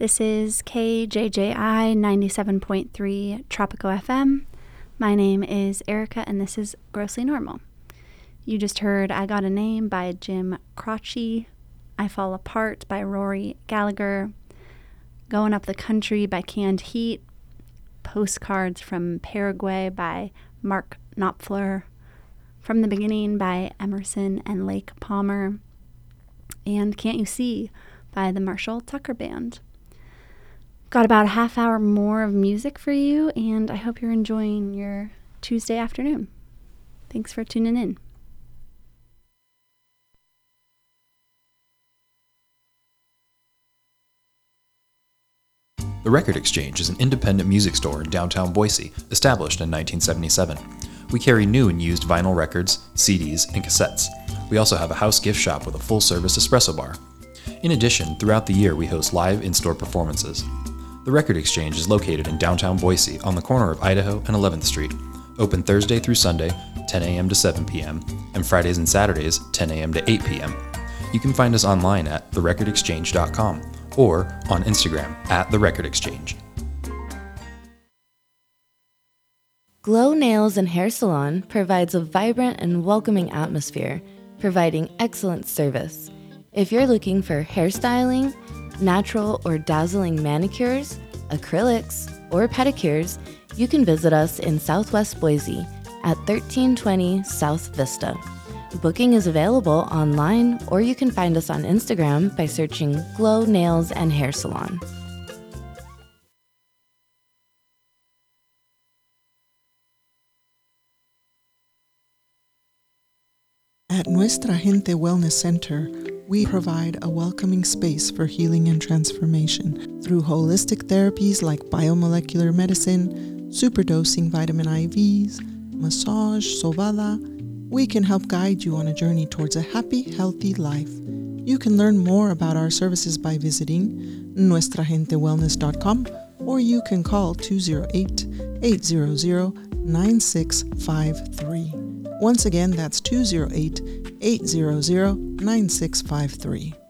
This is KJJI 97.3 Tropico FM. My name is Erica, and this is Grossly Normal. You just heard I Got a Name by Jim Croce, I Fall Apart by Rory Gallagher, Going Up the Country by Canned Heat, Postcards from Paraguay by Mark Knopfler, From the Beginning by Emerson and Lake Palmer, and Can't You See by the Marshall Tucker Band. Got about a half hour more of music for you, and I hope you're enjoying your Tuesday afternoon. Thanks for tuning in. The Record Exchange is an independent music store in downtown Boise, established in 1977. We carry new and used vinyl records, CDs, and cassettes. We also have a house gift shop with a full-service espresso bar. In addition, throughout the year we host live in-store performances. The Record Exchange is located in downtown Boise on the corner of Idaho and 11th Street. Open Thursday through Sunday, 10 a.m. to 7 p.m., and Fridays and Saturdays, 10 a.m. to 8 p.m. You can find us online at therecordexchange.com or on Instagram at therecordexchange. Glow Nails and Hair Salon provides a vibrant and welcoming atmosphere, providing excellent service. If you're looking for hairstyling, natural or dazzling manicures, acrylics, or pedicures, you can visit us in Southwest Boise at 1320 South Vista. Booking is available online, or you can find us on Instagram by searching Glow Nails and Hair Salon. At Nuestra Gente Wellness Center, we provide a welcoming space for healing and transformation through holistic therapies like biomolecular medicine, superdosing vitamin IVs, massage, sobada. We can help guide you on a journey towards a happy, healthy life. You can learn more about our services by visiting nuestragentewellness.com, or you can call 208-800-9653. Once again, that's 208-800-9653.